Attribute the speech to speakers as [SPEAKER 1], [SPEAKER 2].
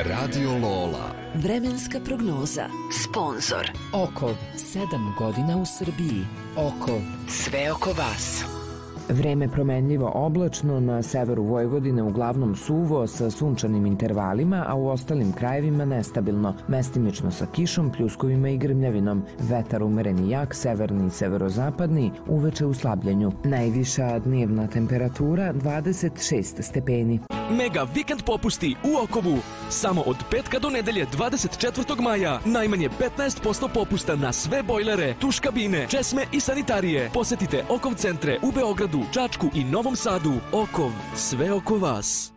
[SPEAKER 1] Radio Lola.
[SPEAKER 2] Vremenska prognoza. Sponzor Okov, 7 godina u Srbiji. Okov, sve oko vas. Vreme promenljivo oblačno, na severu Vojvodine uglavnom suvo sa sunčanim intervalima, a u ostalim krajevima nestabilno, mestimično sa kišom, pljuskovima i grmljavinom. Vetar umeren i jak, severni i severozapadni, uveče u slabljenju. Najviša dnevna temperatura 26 stepeni.
[SPEAKER 3] Mega vikend popusti u Okovu. Samo od petka do nedelje 24. maja. Najmanje 15% popusta na sve bojlere, tuš kabine, česme i sanitarije. Posetite Okov centre u Beogradu, Čačku i Novom Sadu. Okov, sve oko vas.